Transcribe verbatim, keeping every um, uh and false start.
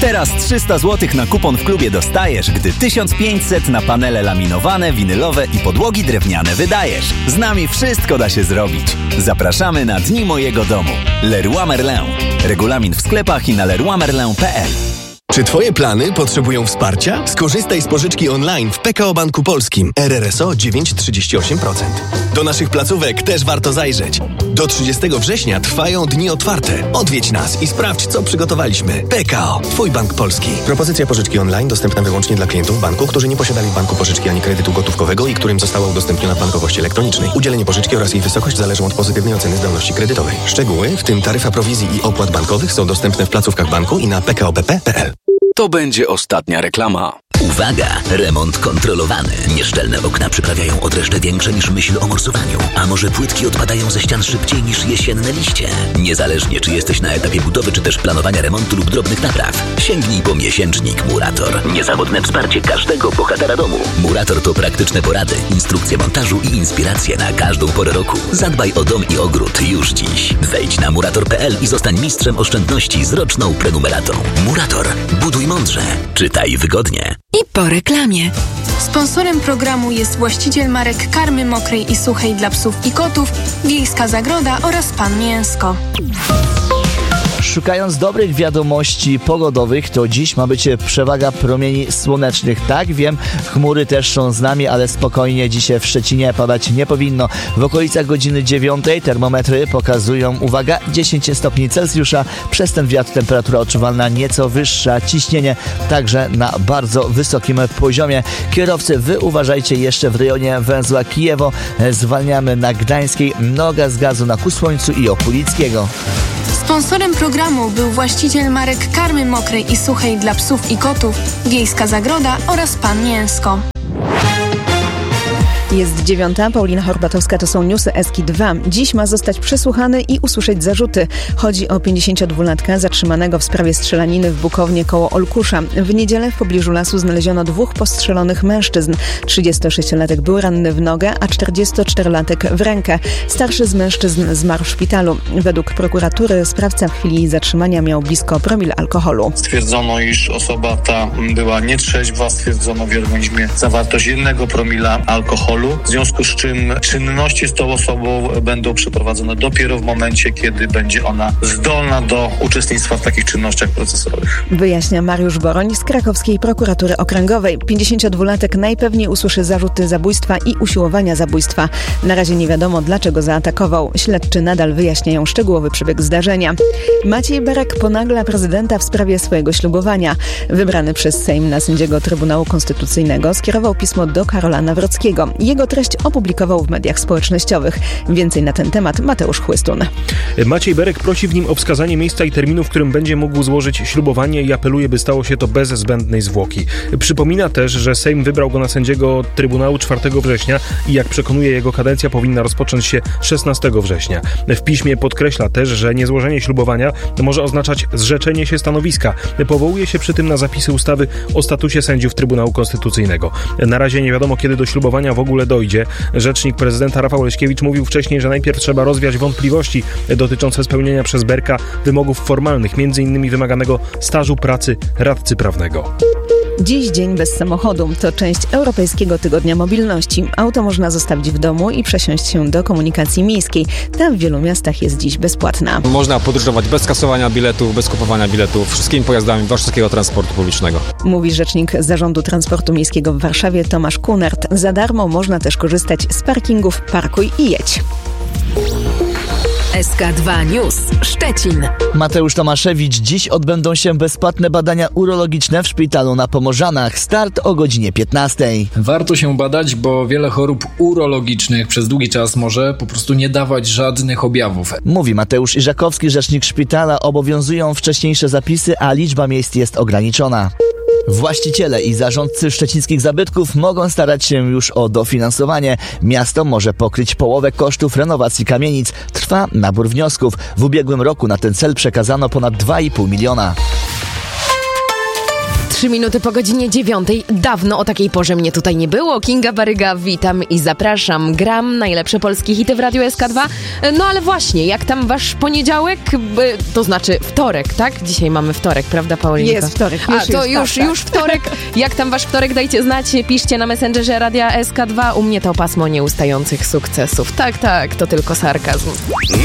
Teraz trzysta złotych na kupon w klubie dostajesz, gdy tysiąc pięćset na panele laminowane, winylowe i podłogi drewniane wydajesz. Z nami wszystko da się zrobić. Zapraszamy na Dni Mojego Domu. Leroy Merlin. Regulamin w sklepach i na leroy merlin kropka p l. Czy Twoje plany potrzebują wsparcia? Skorzystaj z pożyczki online w P K O Banku Polskim. R R S O dziewięć przecinek trzydzieści osiem procent. Do naszych placówek też warto zajrzeć. Do trzydziestego września trwają dni otwarte. Odwiedź nas i sprawdź, co przygotowaliśmy. P K O. Twój bank polski. Propozycja pożyczki online dostępna wyłącznie dla klientów banku, którzy nie posiadali w banku pożyczki ani kredytu gotówkowego i którym została udostępniona w bankowości elektronicznej. Udzielenie pożyczki oraz jej wysokość zależą od pozytywnej oceny zdolności kredytowej. Szczegóły, w tym taryfa prowizji i opłat bankowych, są dostępne w placówkach banku i na p k o b p kropka p l. To będzie ostatnia reklama. Uwaga! Remont kontrolowany. Nieszczelne okna przyprawiają odreszcze większe niż myśl o morsowaniu. A może płytki odpadają ze ścian szybciej niż jesienne liście? Niezależnie, czy jesteś na etapie budowy, czy też planowania remontu lub drobnych napraw, sięgnij po miesięcznik Murator. Niezawodne wsparcie każdego bohatera domu. Murator to praktyczne porady, instrukcje montażu i inspiracje na każdą porę roku. Zadbaj o dom i ogród już dziś. Wejdź na murator kropka p l i zostań mistrzem oszczędności z roczną prenumeratą. Murator. Buduj mądrze. Czytaj wygodnie. I po reklamie. Sponsorem programu jest właściciel marek karmy mokrej i suchej dla psów i kotów, Wiejska Zagroda oraz Pan Mięsko. Szukając dobrych wiadomości pogodowych, to dziś ma być przewaga promieni słonecznych. Tak, wiem, chmury też są z nami, ale spokojnie, dzisiaj w Szczecinie padać nie powinno. W okolicach godziny dziewiątej termometry pokazują, uwaga, dziesięć stopni Celsjusza. Przez ten wiatr temperatura odczuwalna nieco wyższa, ciśnienie także na bardzo wysokim poziomie. Kierowcy, wy uważajcie jeszcze w rejonie węzła Kijewo. Zwalniamy na Gdańskiej, noga z gazu na Kusłońcu i Okulickiego. Sponsorem programu był właściciel marek karmy mokrej i suchej dla psów i kotów, Wiejska Zagroda oraz Pan Mięsko. Jest dziewiąta, Paulina Horbatowska, to są newsy Eski dwa. Dziś ma zostać przesłuchany i usłyszeć zarzuty. Chodzi o pięćdziesięciodwulatka zatrzymanego w sprawie strzelaniny w Bukownie koło Olkusza. W niedzielę w pobliżu lasu znaleziono dwóch postrzelonych mężczyzn. trzydziestosześciolatek był ranny w nogę, a czterdziestoczterolatek w rękę. Starszy z mężczyzn zmarł w szpitalu. Według prokuratury sprawca w chwili zatrzymania miał blisko promil alkoholu. Stwierdzono, iż osoba ta była nietrzeźwa. Stwierdzono w jej organizmie zawartość jednego promila alkoholu. W związku z czym czynności z tą osobą będą przeprowadzone dopiero w momencie, kiedy będzie ona zdolna do uczestnictwa w takich czynnościach procesowych. Wyjaśnia Mariusz Boroń z krakowskiej prokuratury okręgowej. pięćdziesięciodwulatek najpewniej usłyszy zarzuty zabójstwa i usiłowania zabójstwa. Na razie nie wiadomo, dlaczego zaatakował. Śledczy nadal wyjaśniają szczegółowy przebieg zdarzenia. Maciej Berek ponagla prezydenta w sprawie swojego ślubowania. Wybrany przez Sejm na sędziego Trybunału Konstytucyjnego skierował pismo do Karola Nawrockiego. Jego treść opublikował w mediach społecznościowych. Więcej na ten temat Mateusz Chłystun. Maciej Berek prosi w nim o wskazanie miejsca i terminu, w którym będzie mógł złożyć ślubowanie i apeluje, by stało się to bez zbędnej zwłoki. Przypomina też, że Sejm wybrał go na sędziego Trybunału czwartego września i jak przekonuje, jego kadencja powinna rozpocząć się szesnastego września. W piśmie podkreśla też, że niezłożenie ślubowania może oznaczać zrzeczenie się stanowiska. Powołuje się przy tym na zapisy ustawy o statusie sędziów Trybunału Konstytucyjnego. Na razie nie wiadomo, kiedy do ślubowania w ogóle dojdzie. Rzecznik prezydenta Rafał Leśkiewicz mówił wcześniej, że najpierw trzeba rozwiać wątpliwości dotyczące spełnienia przez Berka wymogów formalnych, między innymi wymaganego stażu pracy radcy prawnego. Dziś dzień bez samochodu. To część Europejskiego Tygodnia Mobilności. Auto można zostawić w domu i przesiąść się do komunikacji miejskiej. Ta w wielu miastach jest dziś bezpłatna. Można podróżować bez kasowania biletów, bez kupowania biletów, wszystkimi pojazdami warszawskiego transportu publicznego. Mówi rzecznik Zarządu Transportu Miejskiego w Warszawie Tomasz Kunert. Za darmo można też korzystać z parkingów Parkuj i jedź. S K dwa News Szczecin. Mateusz Tomaszewicz. Dziś odbędą się bezpłatne badania urologiczne w szpitalu na Pomorzanach. Start o godzinie piętnastej. Warto się badać, bo wiele chorób urologicznych przez długi czas może po prostu nie dawać żadnych objawów. Mówi Mateusz Iżakowski, rzecznik szpitala. Obowiązują wcześniejsze zapisy, a liczba miejsc jest ograniczona. Właściciele i zarządcy szczecińskich zabytków mogą starać się już o dofinansowanie. Miasto może pokryć połowę kosztów renowacji kamienic. Trwa nabór wniosków. W ubiegłym roku na ten cel przekazano ponad dwa i pół miliona. Trzy minuty po godzinie dziewiątej. Dawno o takiej porze mnie tutaj nie było. Kinga Baryga, witam i zapraszam. Gram najlepsze polskie hity w Radiu S K dwa. No ale właśnie, jak tam wasz poniedziałek? To znaczy wtorek, tak? Dzisiaj mamy wtorek, prawda, Paulinka? Jest wtorek. Już już A, to jest, już, tak, już wtorek. Jak tam wasz wtorek? Dajcie znać. Piszcie na Messengerze Radia S K dwa. U mnie to pasmo nieustających sukcesów. Tak, tak, to tylko sarkazm.